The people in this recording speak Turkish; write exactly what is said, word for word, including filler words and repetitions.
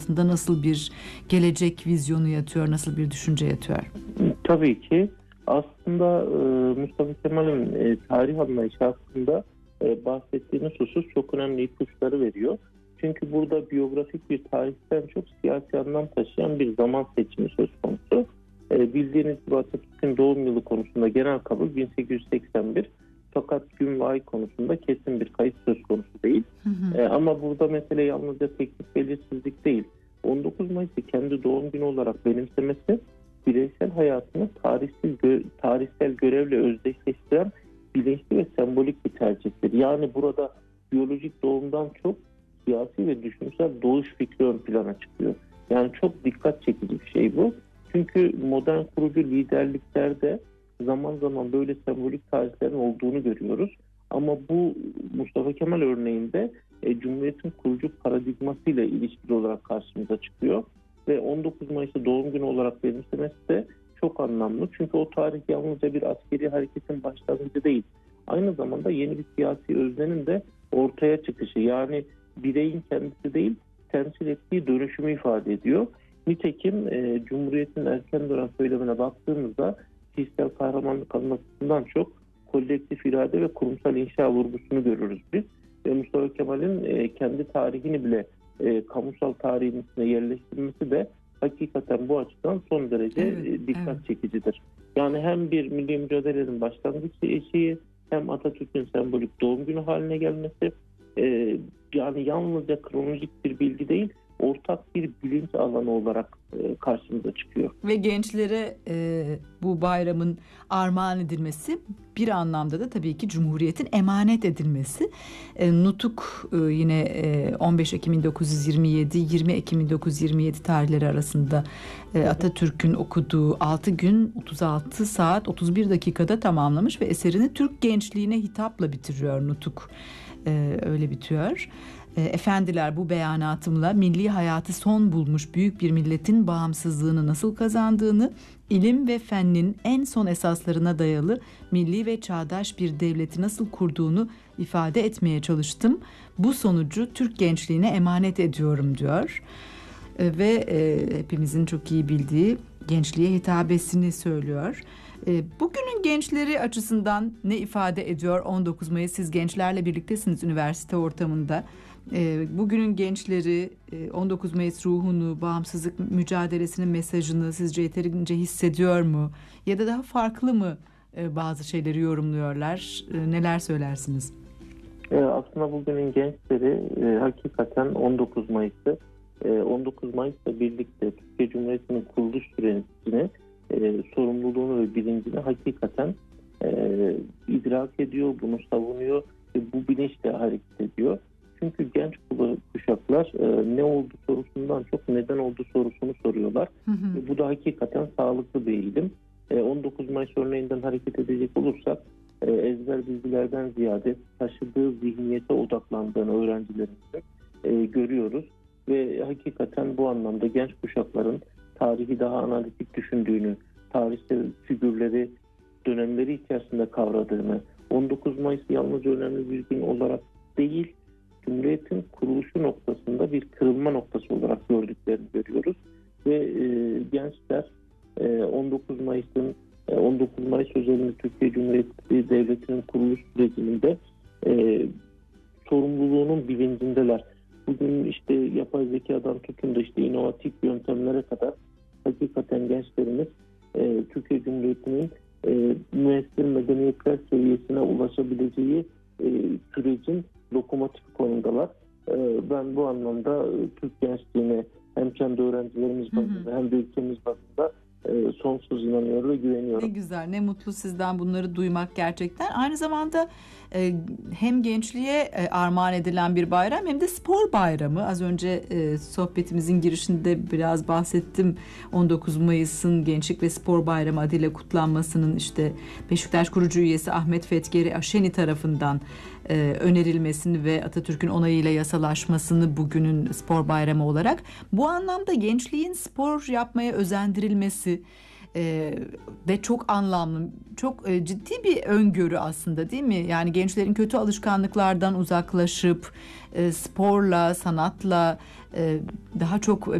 altında nasıl bir gelecek vizyonu yatıyor, nasıl bir düşünce yatıyor? Tabii ki. Aslında e, Mustafa Kemal'in e, tarih anlayışı hakkında e, bahsettiğiniz husus çok önemli ipuçları veriyor. Çünkü burada biyografik bir tarihten çok siyasi anlam taşıyan bir zaman seçimi söz konusu. E, bildiğiniz gibi Atatürk'ün doğum yılı konusunda genel kabul bin sekiz yüz seksen bir. Fakat gün ve ay konusunda kesin bir kayıt söz konusu değil. Hı hı. E, ama burada mesele yalnızca teknik belirsizlik değil. on dokuz Mayıs'ı kendi doğum günü olarak benimsemesi, bireysel hayatını tarihsel, gö- tarihsel görevle özdeşleştiren bilinçli ve sembolik bir tercihtir. Yani burada biyolojik doğumdan çok siyasi ve düşünsel doğuş fikri ön plana çıkıyor. Yani çok dikkat çekici bir şey bu. Çünkü modern kurucu liderliklerde zaman zaman böyle sembolik tarihlerin olduğunu görüyoruz. Ama bu Mustafa Kemal örneğinde e, Cumhuriyet'in kurucu paradigmasıyla ilişkili olarak karşımıza çıkıyor. Ve on dokuz Mayıs'ı doğum günü olarak benimsemesi de çok anlamlı. Çünkü o tarih yalnızca bir askeri hareketin başlangıcı değil. Aynı zamanda yeni bir siyasi öznenin de ortaya çıkışı. Yani bireyin kendisi değil, temsil ettiği dönüşümü ifade ediyor. Nitekim e, Cumhuriyet'in erken dönem söylemine baktığımızda kişisel kahramanlık anlatısından çok kolektif irade ve kurumsal inşa vurgusunu görürüz biz. Ve Mustafa Kemal'in e, kendi tarihini bile e, kamusal tarihin içine yerleştirmesi de hakikaten bu açıdan son derece evet, e, dikkat evet. çekicidir. Yani hem bir milli mücadelenin başlangıç eşiği, hem Atatürk'ün sembolik doğum günü haline gelmesi, e, yani yalnızca kronolojik bir bilgi değil, ortak bir bilinç alanı olarak e, karşımıza çıkıyor. Ve gençlere e, bu bayramın armağan edilmesi bir anlamda da tabii ki Cumhuriyet'in emanet edilmesi. E, Nutuk e, yine e, on beş Ekim bin dokuz yüz yirmi yedi yirmi Ekim bin dokuz yüz yirmi yedi tarihleri arasında e, Atatürk'ün okuduğu altı gün otuz altı saat otuz bir dakikada tamamlamış ve eserini Türk gençliğine hitapla bitiriyor Nutuk. E, öyle bitiyor. Efendiler, bu beyanatımla milli hayatı son bulmuş büyük bir milletin bağımsızlığını nasıl kazandığını, ilim ve fennin en son esaslarına dayalı milli ve çağdaş bir devleti nasıl kurduğunu ifade etmeye çalıştım. Bu sonucu Türk gençliğine emanet ediyorum diyor. Ve e, hepimizin çok iyi bildiği gençliğe hitabesini söylüyor. E, bugünün gençleri açısından ne ifade ediyor on dokuz Mayıs? Siz gençlerle birliktesiniz üniversite ortamında. E, bugünün gençleri e, on dokuz Mayıs ruhunu, bağımsızlık mücadelesinin mesajını sizce yeterince hissediyor mu? Ya da daha farklı mı e, bazı şeyleri yorumluyorlar? E, neler söylersiniz? E, aslında bugünün gençleri e, hakikaten on dokuz Mayıs'ı e, on dokuz Mayıs'la birlikte Türkiye Cumhuriyeti'nin kuruluş sürecini, e, sorumluluğunu ve bilincini hakikaten e, idrak ediyor, bunu savunuyor ve bu bilinçle hareket ediyor. Çünkü genç kuşaklar e, ne oldu sorusundan çok neden oldu sorusunu soruyorlar. Hı hı. E, bu da hakikaten sağlıklı bir eğilim. E, on dokuz Mayıs örneğinden hareket edecek olursak e, ezber bilgilerden ziyade taşıdığı zihniyete odaklandığını öğrencilerimizin e, görüyoruz. Ve hakikaten bu anlamda genç kuşakların tarihi daha analitik düşündüğünü, tarihsel figürleri dönemleri içerisinde kavradığını, on dokuz Mayıs yalnızca önemli bir gün olarak değil, Cumhuriyet'in kuruluşu noktasında bir kırılma noktası olarak gördüklerini görüyoruz. Ve e, gençler e, on dokuz Mayıs'ın e, on dokuz Mayıs özelinde Türkiye Cumhuriyeti Devleti'nin kuruluş sürecinde e, sorumluluğunun bilincindeler. Bugün işte yapay zekadan tutun da işte inovatif yöntemlere kadar hakikaten gençlerimiz e, Türkiye Cumhuriyeti'nin e, müessir medeniyetler seviyesine ulaşabileceği e, sürecin lokomotif konumdalar. E, ben bu anlamda e, Türk gençliğine hem kendi öğrencilerimiz bazında hem de ülkemiz bazında e, sonsuz inanıyorum ve güveniyorum. Ne güzel, ne mutlu sizden bunları duymak gerçekten. Aynı zamanda e, hem gençliğe e, armağan edilen bir bayram hem de spor bayramı. Az önce e, sohbetimizin girişinde biraz bahsettim. on dokuz Mayıs'ın Gençlik ve Spor Bayramı adıyla kutlanmasının işte Beşiktaş kurucu üyesi Ahmet Fethgeri Aşeni tarafından e, önerilmesini ve Atatürk'ün onayıyla yasalaşmasını bugünün spor bayramı olarak. Bu anlamda gençliğin spor yapmaya özendirilmesi Ee, ve çok anlamlı, çok e, ciddi bir öngörü aslında, değil mi? Yani gençlerin kötü alışkanlıklardan uzaklaşıp e, sporla, sanatla e, daha çok